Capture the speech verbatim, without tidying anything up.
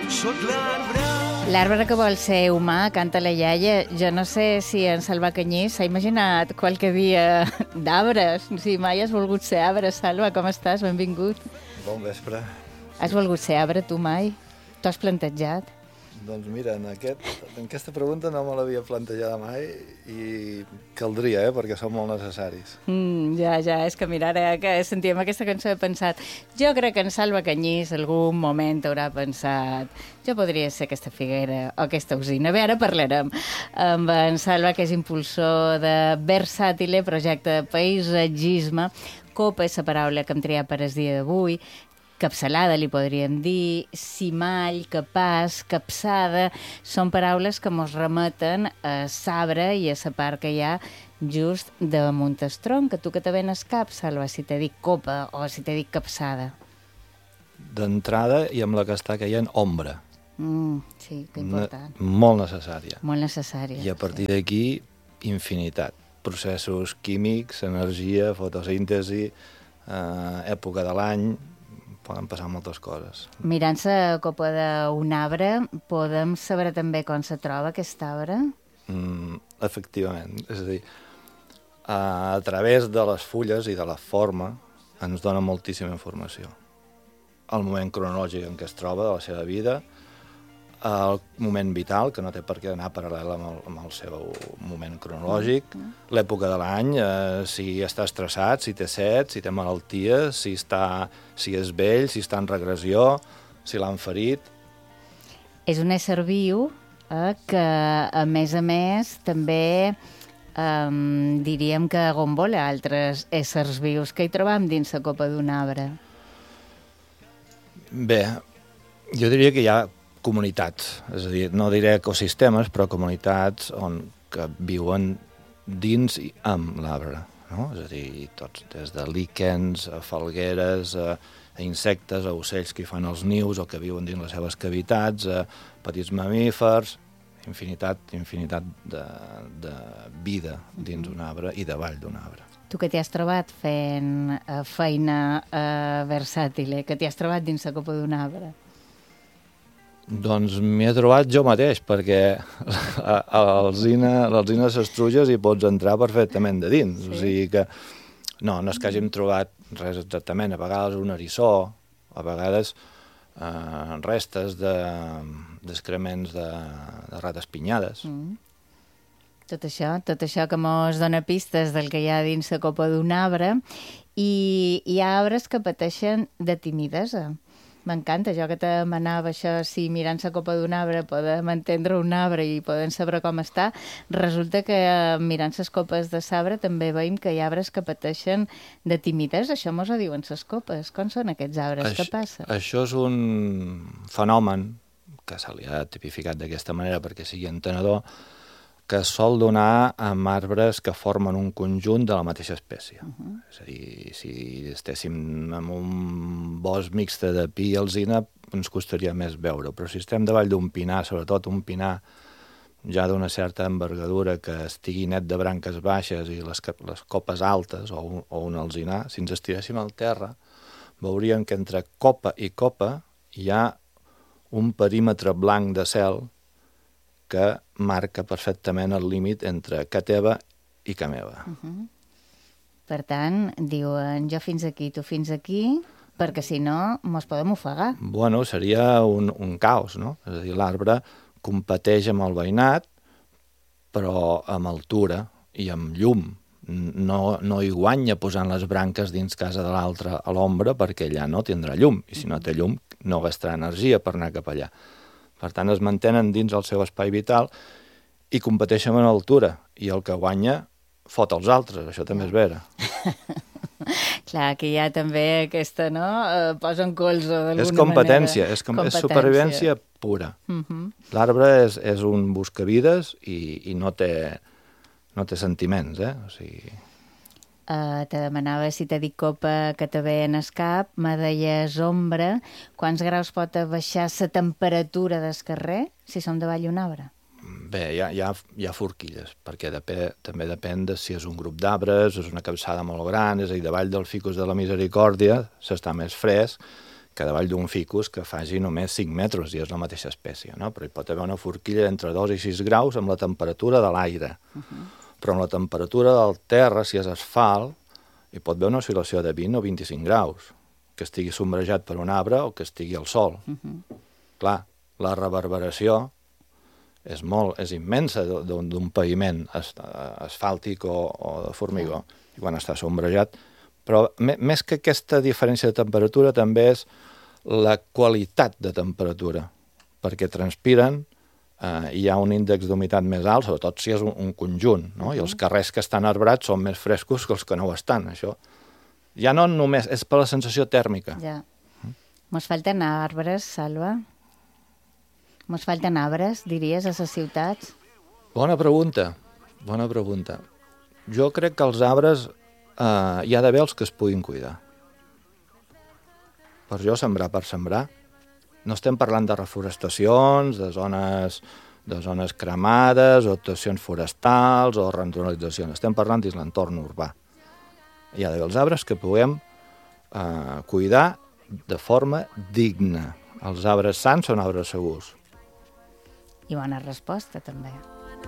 Sóc l'arbre. L'arbre que vol ser humà, canta la iaia. Jo no sé si en Salva Canyís s'ha imaginat qualque dia d'arbres. Si mai has volgut ser arbre, Salva, com estàs? Benvingut. Bon vespre. Has volgut ser arbre, tu mai? T'ho has plantejat? Doncs mira, en, aquest, en aquesta pregunta no me l'havia plantejada mai i caldria, eh, perquè són molt necessaris. Mm, ja, ja, és que mira, ara que sentíem aquesta cançó he pensat, jo crec que en Salva Canyís algun moment haurà pensat, jo podria ser aquesta figuera o aquesta usina. Bé, ara parlarem amb en Salva, que és impulsor de Versàtile, projecte de paisatgisme. Copa és la paraula que hem triat per el dia d'avui. Capçalada, li podríem dir, cimall, capaç, capçada, són paraules que mos remeten a l'arbre i a la part que hi ha just damunt el tronc. Que tu que te ven el cap, Salva, si t'he dit copa o si t'he dit capçada. D'entrada, i amb la que està caient, ombra. Mm, sí, que important. Ne molt necessària. Molt necessària. I a partir d'aquí, infinitat. Processos químics, energia, fotosíntesi, eh, època de l'any, poden passar moltes coses. Mirant la copa d'un arbre, podem saber també com se troba aquest arbre? Mm, efectivament. És a dir, a, a través de les fulles i de la forma ens dona moltíssima informació. El moment cronològic en què es troba de la seva vida, el moment vital, que no té per què anar paral·lel amb el, amb el seu moment cronològic, mm. l'època de l'any, eh, si està estressat, si té set, si té malaltia, si, està, si és vell, si està en regressió, si l'han ferit. És un ésser viu eh, que, a més a més, també eh, diríem que agombola altres éssers vius que hi trobam dins la copa d'un arbre. Bé, jo diria que hi ha comunitats, és a dir, no diré ecosistemes, però comunitats on que viuen dins i amb l'arbre, no? És a dir, tots, des de líquens, a falgueres, a, a insectes, a ocells que hi fan els nius o que viuen dins les seves cavitats, a petits mamífers, infinitat, infinitat de, de vida dins un arbre i davall d'un arbre. Tu que t'hi has trobat fent uh, feina uh, versàtil, que t'hi has trobat dins la copa d'un arbre? Doncs m'hi he trobat jo mateix, perquè a l'alzina de les truges hi pots entrar perfectament de dins. Sí. O sigui que no, no és que hàgim trobat res exactament. A vegades un eriçó, a vegades eh, restes d'excrements de, de rates pinyades. Mm. Tot això, tot això que mos dona pistes del que hi ha dins la copa d'un arbre. I hi ha arbres que pateixen de timidesa. M'encanta, jo que te demanava això, si mirant la copa d'un arbre podem entendre un arbre i podem saber com està, resulta que mirant les copes de l'arbre també veiem que hi ha arbres que pateixen de timidesa. Això mos ho diuen les copes. Com són aquests arbres? Això, què passa? Això és un fenomen que se li ha tipificat d'aquesta manera perquè sigui entenedor, que sol donar amb arbres que formen un conjunt de la mateixa espècie. Uh-huh. És a dir, si estéssim en un bosc mixte de pi i alzina, ens costaria més veure, però si estem davall d'un pinar, sobretot un pinar ja d'una certa envergadura que estigui net de branques baixes i les, les copes altes, o un, o un alzinar, si ens estiréssim al terra, veuríem que entre copa i copa hi ha un perímetre blanc de cel que marca perfectament el límit entre ca teva i ca meva. Uh-huh. Per tant, diuen jo fins aquí, tu fins aquí, perquè si no mos podem ofegar. Bueno, seria un, un caos, no? És a dir, l'arbre competeix amb el veïnat, però amb altura i amb llum. No, no hi guanya posant les branques dins casa de l'altre a l'ombra perquè allà no tindrà llum, i si no té llum no gastarà energia per anar cap allà. Per tant, es mantenen dins el seu espai vital i competeixen en altura. I el que guanya fot els altres, això també és vera. Clar, que hi ha també aquesta, no? Uh, posen colze d'alguna manera. És competència, és, com, competència. És supervivència pura. Uh -huh. L'arbre és, és un buscavides i, i no té, no té sentiments, eh? O sigui... Uh, te demanava si t'he dit copa que te ve en el cap, me deies ombra. Quants graus pot baixar la temperatura del carrer si som davall d'un arbre? Bé, hi ha, hi ha, hi ha forquilles, perquè depè, també depèn de si és un grup d'arbres, és una capçada molt gran, és a dir, davall del ficus de la Misericòrdia s'està més fresc que davall d'un ficus que faci només cinc metres i és la mateixa espècie, no? Però hi pot haver una forquilla entre dos i sis graus amb la temperatura de l'aire. Uh -huh. Però amb la temperatura del terra, si és asfalt, hi pot haver una oscil·lació de vint o vint-i-cinc graus, que estigui sombrejat per un arbre o que estigui al sol. Uh -huh. Clar, la reverberació és molt, és immensa d'un paviment asfàltic o, o de formigó, i quan està sombrejat. Però més que aquesta diferència de temperatura també és la qualitat de temperatura, perquè transpiren, eh, hi ha un índex d'humitat més alt, sobretot si és un, un conjunt, no? Uh -huh. I els carrers que estan arbrats són més frescos que els que no ho estan, això. Ja no només, és per la sensació tèrmica. Ja. Mos falten arbres, Salva? Mos falten arbres, diries, a les ciutats? Bona pregunta, bona pregunta. Jo crec que els arbres Uh, hi ha d'haver els que es puguin cuidar. Per jo, sembrar per sembrar. No estem parlant de reforestacions, de zones, de zones cremades, o actuacions forestals, o rentonalitzacions. Estem parlant dins l'entorn urbà. Hi ha d'haver els arbres que puguem uh, cuidar de forma digna. Els arbres sans són arbres segurs. I bona resposta, també.